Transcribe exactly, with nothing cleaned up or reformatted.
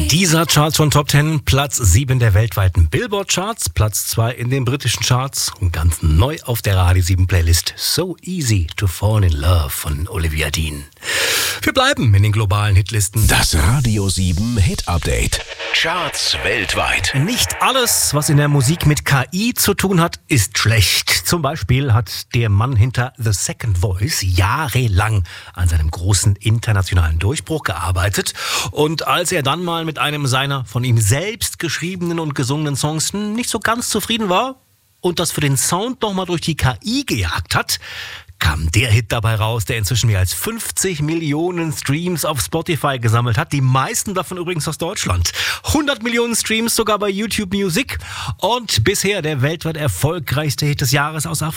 Dieser Charts von Top zehn, Platz sieben der weltweiten Billboard-Charts, Platz zwei in den britischen Charts und ganz neu auf der Radio sieben Playlist So Easy to Fall in Love von Olivia Dean. Wir bleiben in den globalen Hitlisten. Das Radio sieben Hit Update. Charts weltweit. Nicht alles, was in der Musik mit K I zu tun hat, ist schlecht. Zum Beispiel hat der Mann hinter The Second Voice jahrelang an seinem großen internationalen Durchbruch gearbeitet. Und als er dann mal mit einem seiner von ihm selbst geschriebenen und gesungenen Songs nicht so ganz zufrieden war und das für den Sound nochmal durch die K I gejagt hat, kam der Hit dabei raus, der inzwischen mehr als fünfzig Millionen Streams auf Spotify gesammelt hat. Die meisten davon übrigens aus Deutschland. hundert Millionen Streams sogar bei YouTube Music. Und bisher der weltweit erfolgreichste Hit des Jahres aus Afrika.